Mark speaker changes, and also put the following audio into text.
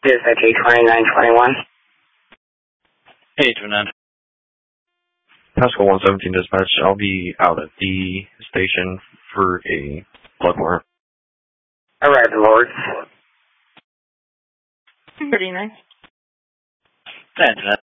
Speaker 1: Dispatch 82921.
Speaker 2: Hey, 29.
Speaker 3: Pascal 117 dispatch, I'll be out at the station for a blood warrant.
Speaker 1: Alright, Lord.
Speaker 4: 39.
Speaker 2: Hey, 29.